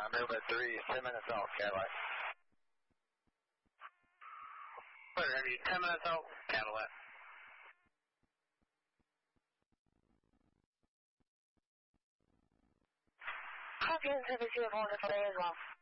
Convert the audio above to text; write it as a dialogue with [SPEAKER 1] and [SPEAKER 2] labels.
[SPEAKER 1] Movement 3, 10 minutes out, Cadillac.
[SPEAKER 2] Ready, 10 minutes out, Cadillac.
[SPEAKER 3] Copy, and service you have a wonderful day as well.